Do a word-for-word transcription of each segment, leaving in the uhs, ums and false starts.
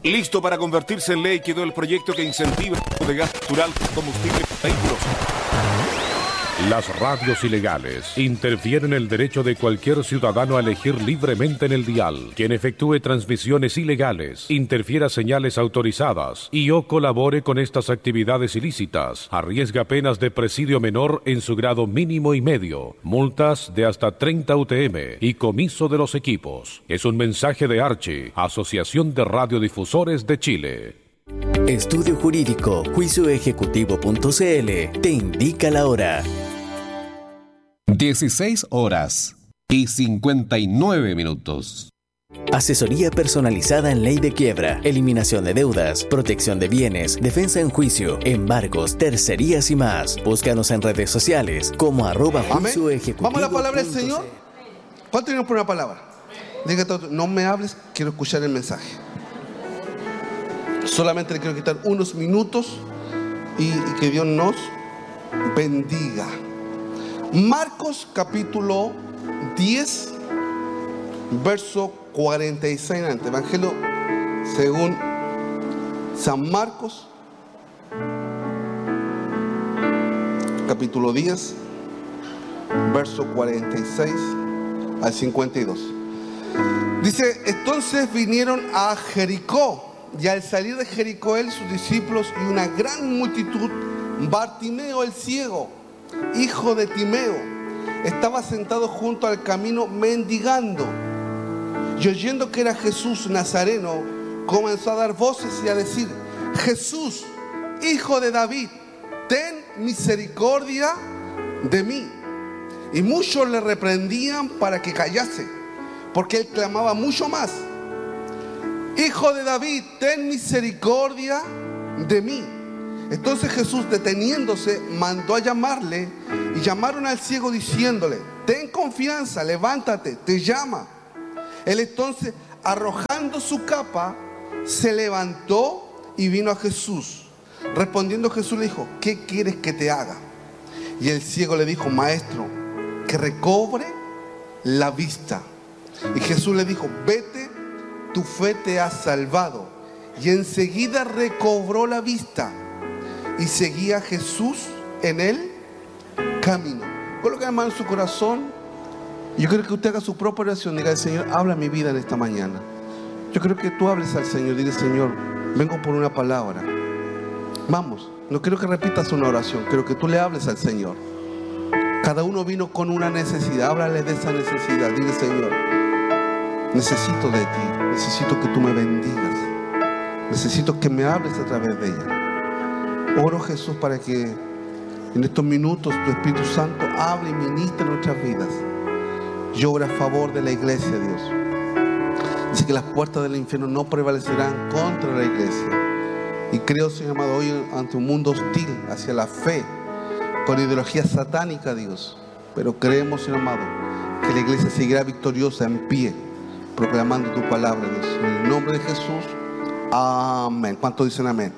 Listo para convertirse en ley quedó el proyecto que incentiva el uso de gas natural como combustible para vehículos. Las radios ilegales interfieren en el derecho de cualquier ciudadano a elegir libremente en el dial. Quien efectúe transmisiones ilegales, interfiera señales autorizadas y o colabore con estas actividades ilícitas, arriesga penas de presidio menor en su grado mínimo y medio, multas de hasta treinta U T M y comiso de los equipos. Es un mensaje de Archi, Asociación de Radiodifusores de Chile. Estudio Jurídico, juicio ejecutivo punto c l te indica la hora. dieciséis horas y cincuenta y nueve minutos. Asesoría personalizada en ley de quiebra, eliminación de deudas, protección de bienes, defensa en juicio, embargos, tercerías y más. Búscanos en redes sociales como arroba juicio ejecutivo. ¿Vamos a la palabra del Señor? ¿Cuánto tenemos por una palabra? Diga todo, no me hables, quiero escuchar el mensaje. Solamente le quiero quitar unos minutos y, y que Dios nos bendiga. Marcos capítulo diez, verso cuarenta y seis en adelante. Evangelio según San Marcos, capítulo diez, verso cuarenta y seis al cincuenta y dos. Dice, entonces vinieron a Jericó. Y al salir de Jericó él, sus discípulos y una gran multitud, Bartimeo el ciego, hijo de Timeo, estaba sentado junto al camino mendigando. Y oyendo que era Jesús Nazareno, comenzó a dar voces y a decir, Jesús, hijo de David, ten misericordia de mí. Y muchos le reprendían para que callase, porque él clamaba mucho más, Hijo de David, ten misericordia de mí. Entonces Jesús, deteniéndose, mandó a llamarle, y llamaron al ciego diciéndole, ten confianza, levántate, te llama. Él entonces, arrojando su capa, se levantó y vino a Jesús. Respondiendo Jesús le dijo, ¿qué quieres que te haga? Y el ciego le dijo, maestro, que recobre la vista. Y Jesús le dijo, vete, tu fe te ha salvado. Y enseguida recobró la vista y seguía a Jesús en el camino. Coloca la mano en su corazón. Yo quiero que usted haga su propia oración. Diga al Señor, habla mi vida en esta mañana. Yo creo que tú hables al Señor. Dile, Señor, vengo por una palabra. Vamos, no quiero que repitas una oración, quiero que tú le hables al Señor. Cada uno vino con una necesidad. Háblale de esa necesidad. Dile, Señor, necesito de ti, necesito que tú me bendigas, necesito que me hables a través de ella. Oro, Jesús, para que en estos minutos tu Espíritu Santo hable y ministre en nuestras vidas. Yo oro a favor de la iglesia, Dios. Dice que las puertas del infierno no prevalecerán contra la iglesia. Y creo, Señor amado, hoy ante un mundo hostil hacia la fe, con ideología satánica, Dios, pero creemos, Señor amado, que la iglesia seguirá victoriosa en pie, proclamando tu palabra, Dios. En el nombre de Jesús, amén. ¿Cuántos dicen amén?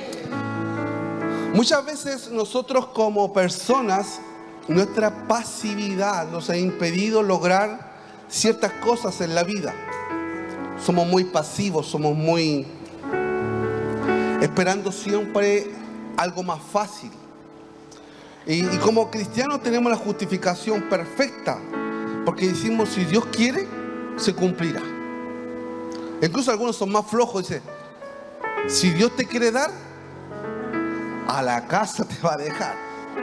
Muchas veces nosotros como personas, nuestra pasividad nos ha impedido lograr ciertas cosas en la vida. Somos muy pasivos, somos muy esperando siempre algo más fácil. Y, y como cristianos tenemos la justificación perfecta, porque decimos, si Dios quiere, se cumplirá. Incluso algunos son más flojos, dicen, si Dios te quiere dar, a la casa te va a dejar.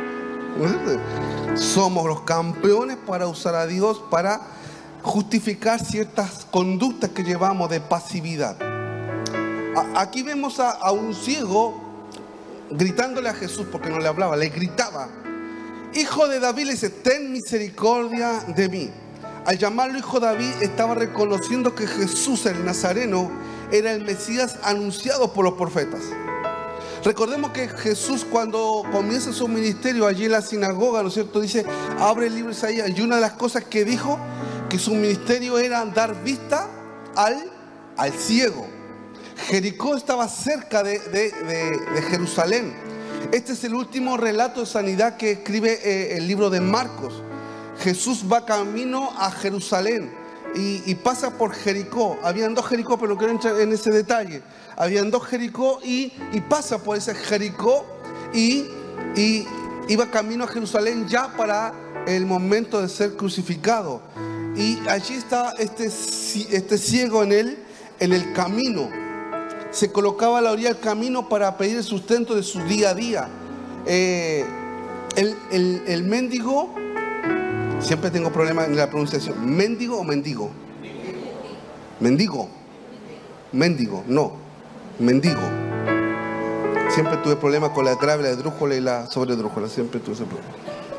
Somos los campeones para usar a Dios para justificar ciertas conductas que llevamos de pasividad. Aquí vemos a, a un ciego gritándole a Jesús, porque no le hablaba, le gritaba, Hijo de David, le dice, ten misericordia de mí. Al llamarlo hijo de David, estaba reconociendo que Jesús el Nazareno era el Mesías anunciado por los profetas. Recordemos que Jesús, cuando comienza su ministerio allí en la sinagoga, ¿no es cierto? Dice, abre el libro de Isaías, y una de las cosas que dijo, que su ministerio era dar vista al, al ciego. Jericó estaba cerca de, de, de, de Jerusalén. Este es el último relato de sanidad que escribe eh, el libro de Marcos. Jesús va camino a Jerusalén. y, y pasa por Jericó. Habían dos Jericó, pero no quiero entrar en ese detalle. Habían dos Jericó y, y pasa por ese Jericó y, y iba camino a Jerusalén ya para el momento de ser crucificado. Y allí estaba este, este ciego en él, en el camino. Se colocaba a la orilla del camino para pedir el sustento de su día a día. Eh, el, el, el mendigo, siempre tengo problemas en la pronunciación. ¿Mendigo o mendigo? Mendigo. Mendigo, no. Mendigo. Siempre tuve problemas con la grave, la esdrújula y la sobredrújula. Siempre tuve ese problema.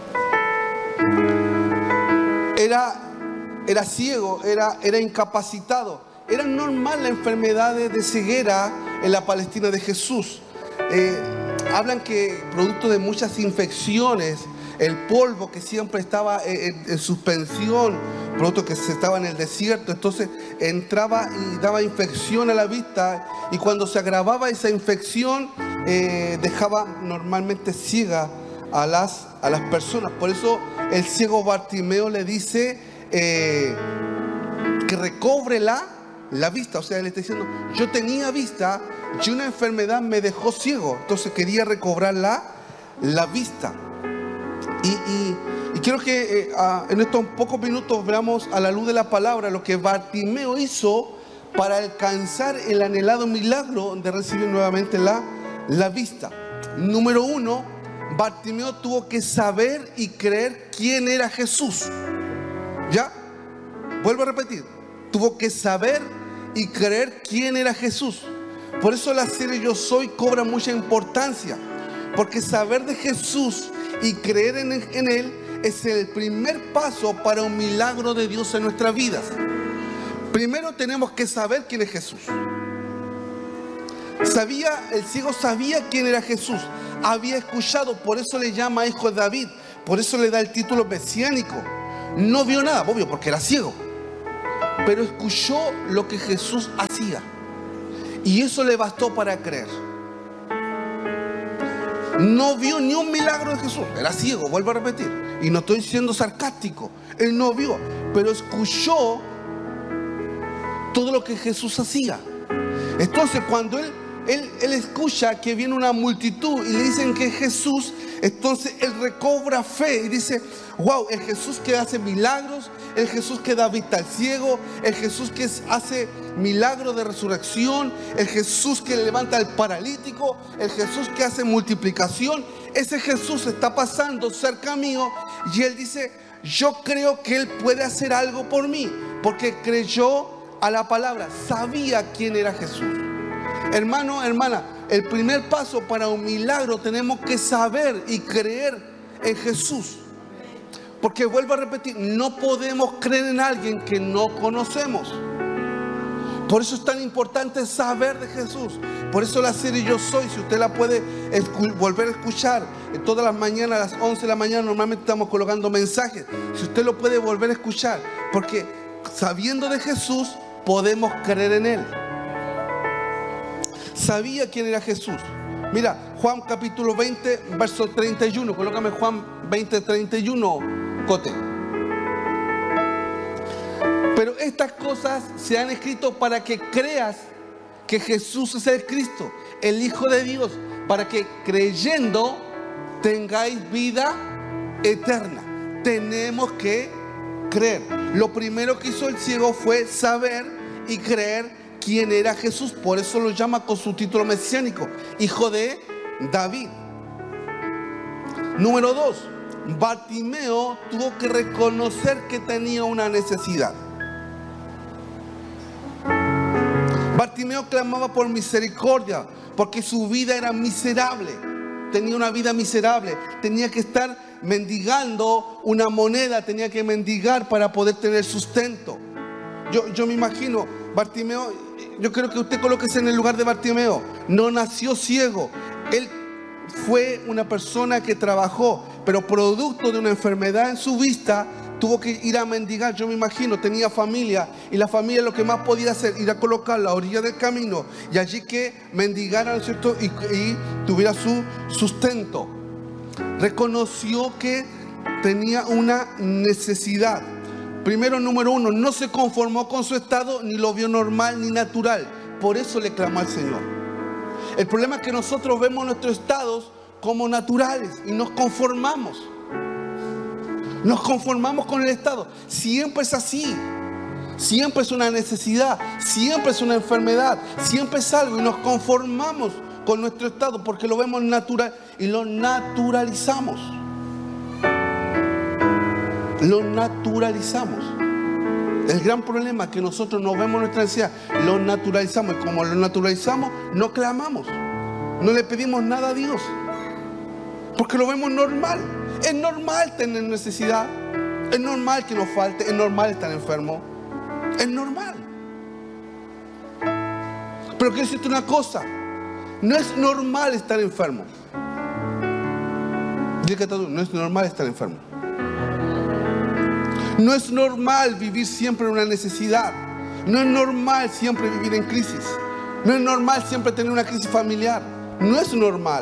Era, era ciego, era, era incapacitado. Era normal la enfermedad de ceguera en la Palestina de Jesús. Eh, hablan que producto de muchas infecciones, el polvo que siempre estaba en, en suspensión, producto que se estaba en el desierto, entonces entraba y daba infección a la vista, y cuando se agravaba esa infección eh, dejaba normalmente ciega a las, a las personas. Por eso el ciego Bartimeo le dice eh, que recobre la, la vista. O sea, él está diciendo, yo tenía vista y una enfermedad me dejó ciego, entonces quería recobrar la, la vista. Y, y, y quiero que eh, a, en estos pocos minutos veamos a la luz de la palabra lo que Bartimeo hizo para alcanzar el anhelado milagro de recibir nuevamente la, la vista. Número uno, Bartimeo tuvo que saber y creer quién era Jesús. ¿Ya? Vuelvo a repetir. Tuvo que saber y creer quién era Jesús. Por eso la serie Yo Soy cobra mucha importancia. Porque saber de Jesús y creer en, en Él es el primer paso para un milagro de Dios en nuestras vidas. Primero tenemos que saber quién es Jesús. Sabía, el ciego sabía quién era Jesús. Había escuchado, por eso le llama hijo de David. Por eso le da el título mesiánico. No vio nada, obvio, porque era ciego. Pero escuchó lo que Jesús hacía. Y eso le bastó para creer. No vio ni un milagro de Jesús. Era ciego, vuelvo a repetir. Y no estoy siendo sarcástico. Él no vio, pero escuchó todo lo que Jesús hacía. Entonces cuando él, él, él escucha que viene una multitud y le dicen que es Jesús, entonces él recobra fe y dice, wow, el Jesús que hace milagros, el Jesús que da vista al ciego, el Jesús que hace milagros de resurrección, el Jesús que levanta al paralítico, el Jesús que hace multiplicación, ese Jesús está pasando cerca mío. Y él dice, yo creo que Él puede hacer algo por mí, porque creyó a la palabra, sabía quién era Jesús. Hermano, hermana, el primer paso para un milagro tenemos que saber y creer en Jesús. Porque vuelvo a repetir, no podemos creer en alguien que no conocemos. Por eso es tan importante saber de Jesús. Por eso la serie Yo Soy, si usted la puede volver a escuchar, todas las mañanas a las once de la mañana normalmente estamos colocando mensajes. Si usted lo puede volver a escuchar, porque sabiendo de Jesús podemos creer en Él. Sabía quién era Jesús. Mira, Juan capítulo veinte, verso treinta y uno. Colócame Juan veinte, treinta y uno, Cote. Pero estas cosas se han escrito para que creas que Jesús es el Cristo, el Hijo de Dios, para que creyendo tengáis vida eterna. Tenemos que creer. Lo primero que hizo el ciego fue saber y creer quién era Jesús. Por eso lo llama con su título mesiánico, Hijo de David. Número dos, Bartimeo tuvo que reconocer que tenía una necesidad. Bartimeo clamaba por misericordia porque su vida era miserable. Tenía una vida miserable. Tenía que estar mendigando una moneda. Tenía que mendigar para poder tener sustento. Yo, yo me imagino, Bartimeo, yo creo que usted colóquese en el lugar de Bartimeo. No nació ciego. Él fue una persona que trabajó, pero producto de una enfermedad en su vista, tuvo que ir a mendigar. Yo me imagino, tenía familia, y la familia lo que más podía hacer, ir a colocar a la orilla del camino, y allí que mendigara, ¿no es cierto?, y, y tuviera su sustento. Reconoció que tenía una necesidad. Primero, número uno, no se conformó con su estado, ni lo vio normal ni natural. Por eso le clamó al Señor. El problema es que nosotros vemos nuestros estados como naturales y nos conformamos. Nos conformamos con el estado. Siempre es así. Siempre es una necesidad. Siempre es una enfermedad. Siempre es algo y nos conformamos con nuestro estado porque lo vemos natural y lo naturalizamos. Lo naturalizamos. El gran problema es que nosotros no vemos nuestra necesidad, lo naturalizamos. Y como lo naturalizamos, no clamamos. No le pedimos nada a Dios. Porque lo vemos normal. Es normal tener necesidad. Es normal que nos falte. Es normal estar enfermo. Es normal. Pero quiero decirte una cosa. No es normal estar enfermo. Dile que no es normal estar enfermo. No es normal vivir siempre en una necesidad. No es normal siempre vivir en crisis. No es normal siempre tener una crisis familiar. No es normal.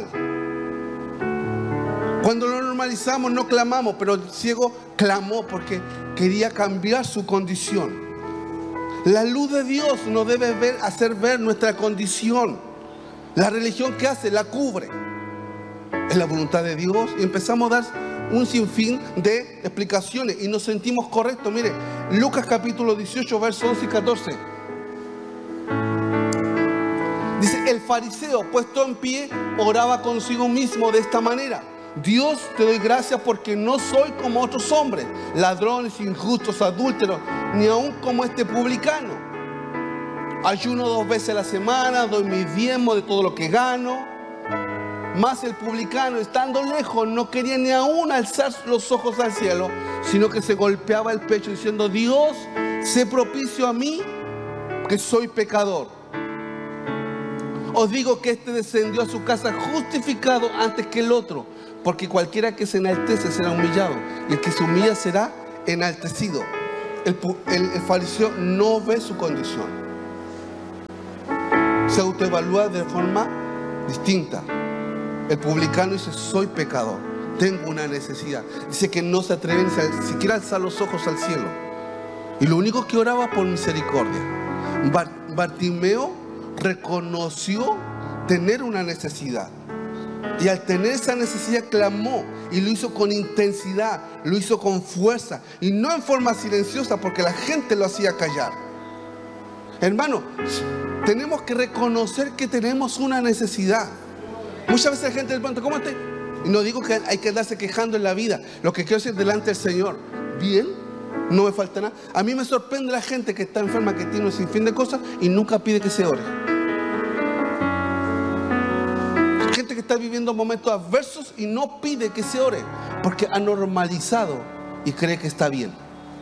Cuando lo normalizamos no clamamos, pero el ciego clamó porque quería cambiar su condición. La luz de Dios nos debe ver, hacer ver nuestra condición. La religión, ¿qué hace? La cubre. Es la voluntad de Dios y empezamos a dar un sinfín de explicaciones y nos sentimos correctos. Mire, Lucas capítulo dieciocho, versos once y catorce. Dice, el fariseo puesto en pie oraba consigo mismo de esta manera: Dios, te doy gracias porque no soy como otros hombres, ladrones, injustos, adúlteros, ni aun como este publicano. Ayuno dos veces a la semana, doy mi diezmo de todo lo que gano. Mas el publicano, estando lejos, no quería ni aún alzar los ojos al cielo, sino que se golpeaba el pecho diciendo: Dios, sé propicio a mí, que soy pecador. Os digo que este descendió a su casa justificado antes que el otro, porque cualquiera que se enaltece será humillado, y el que se humilla será enaltecido. El, el, el fariseo no ve su condición. Se autoevalúa de forma distinta. El publicano dice: soy pecador, tengo una necesidad. Dice que no se atreve ni siquiera a alzar los ojos al cielo. Y lo único que oraba por misericordia. Bartimeo reconoció tener una necesidad. Y al tener esa necesidad clamó y lo hizo con intensidad, lo hizo con fuerza y no en forma silenciosa porque la gente lo hacía callar. Hermano, tenemos que reconocer que tenemos una necesidad. Muchas veces la gente le pregunta: ¿cómo estás? Y no digo que hay que andarse quejando en la vida. Lo que quiero decir delante del Señor: bien, no me falta nada. A mí me sorprende la gente que está enferma, que tiene un sinfín de cosas y nunca pide que se ore. Gente que está viviendo momentos adversos y no pide que se ore porque ha normalizado y cree que está bien.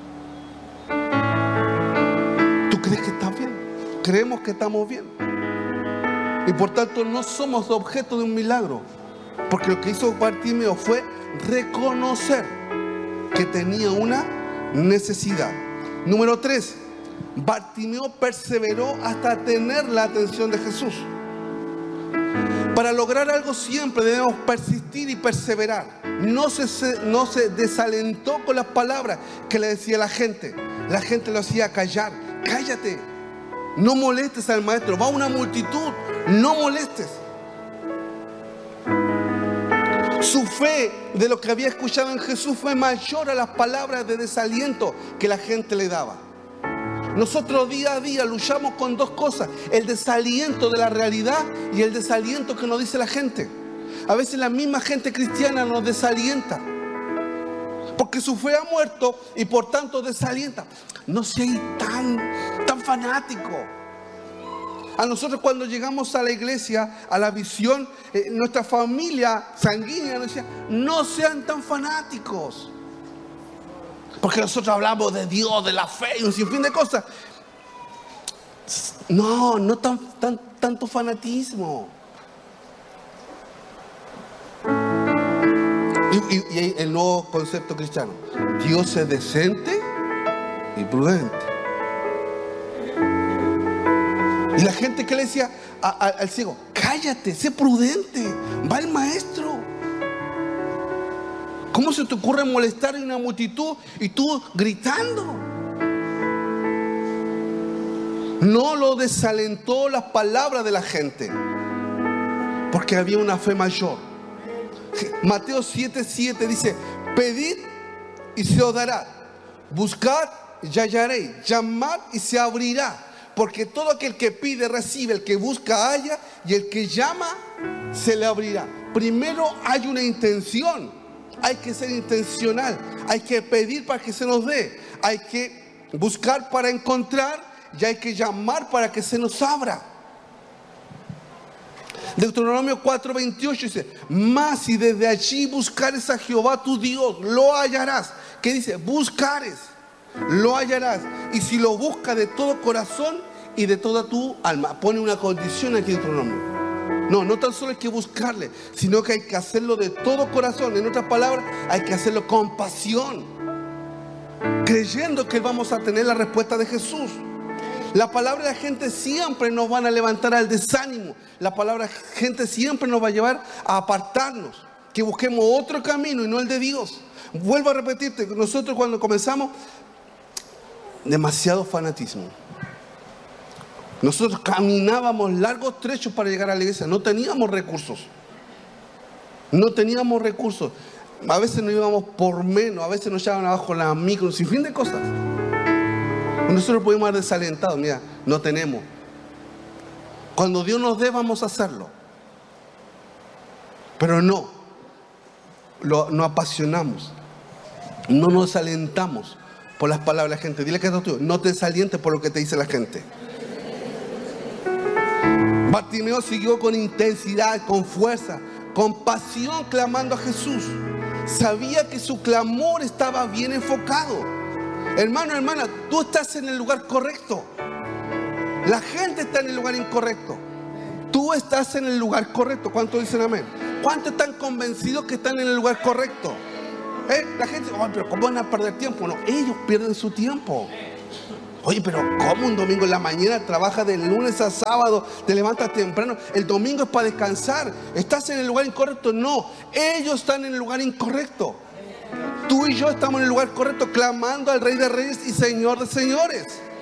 ¿Tú crees que estás bien? Creemos que estamos bien. Y por tanto no somos objeto de un milagro. Porque lo que hizo Bartimeo fue reconocer que tenía una necesidad. Número tres, Bartimeo perseveró hasta tener la atención de Jesús. Para lograr algo siempre debemos persistir y perseverar. No se, no se desalentó con las palabras que le decía la gente. La gente lo hacía callar. Cállate, no molestes al maestro. Va una multitud, no molestes. Su fe de lo que había escuchado en Jesús fue mayor a las palabras de desaliento que la gente le daba. Nosotros día a día luchamos con dos cosas: el desaliento de la realidad y el desaliento que nos dice la gente. A veces la misma gente cristiana nos desalienta porque su fe ha muerto y por tanto desalienta. No seas tan, tan fanático. A nosotros cuando llegamos a la iglesia, a la visión, eh, nuestra familia sanguínea nos decía: no sean tan fanáticos. Porque nosotros hablamos de Dios, de la fe y un sinfín de cosas. No, no tan, tan, tanto fanatismo. Y, y, y el nuevo concepto cristiano: Dios es decente y prudente. Y la gente que le decía a, a, al ciego: cállate, sé prudente, va el maestro. ¿Cómo se te ocurre molestar a una multitud y tú gritando? No lo desalentó las palabras de la gente, porque había una fe mayor. Mateo siete siete dice: pedid y se os dará, buscad y hallaréis, llamad y se abrirá. Porque todo aquel que pide recibe, el que busca halla, y el que llama se le abrirá. Primero hay una intención, hay que ser intencional, hay que pedir para que se nos dé, hay que buscar para encontrar, y hay que llamar para que se nos abra. Deuteronomio cuatro veintiocho dice: mas si desde allí buscares a Jehová tu Dios, lo hallarás. ¿Qué dice? Buscares, lo hallarás. Y si lo buscas de todo corazón y de toda tu alma. Pone una condición aquí en Deuteronomio. No, no tan solo hay que buscarle, sino que hay que hacerlo de todo corazón. En otras palabras, hay que hacerlo con pasión, creyendo que vamos a tener la respuesta de Jesús. La palabra de la gente siempre nos van a levantar al desánimo. La palabra de la gente siempre nos va a llevar a apartarnos, que busquemos otro camino y no el de Dios. Vuelvo a repetirte, nosotros cuando comenzamos, demasiado fanatismo. Nosotros caminábamos largos trechos para llegar a la iglesia. No teníamos recursos. No teníamos recursos. A veces nos íbamos por menos, a veces nos llevaban abajo la micro, sin fin de cosas. Nosotros podemos haber desalentado, mira, no tenemos. Cuando Dios nos dé, vamos a hacerlo. Pero no, lo, nos apasionamos, no nos desalentamos por las palabras de la gente. Dile que es tuyo, no te desalientes por lo que te dice la gente. Bartimeo siguió con intensidad, con fuerza, con pasión clamando a Jesús. Sabía que su clamor estaba bien enfocado. Hermano, hermana, tú estás en el lugar correcto. La gente está en el lugar incorrecto. Tú estás en el lugar correcto. ¿Cuántos dicen amén? ¿Cuántos están convencidos que están en el lugar correcto? ¿Eh? La gente dice: oh, pero ¿cómo van a perder tiempo? No, ellos pierden su tiempo. Oye, pero ¿cómo un domingo en la mañana trabajas de lunes a sábado, te levantas temprano? El domingo es para descansar. ¿Estás en el lugar incorrecto? No, ellos están en el lugar incorrecto. Tú y yo estamos en el lugar correcto, clamando al Rey de Reyes y Señor de Señores.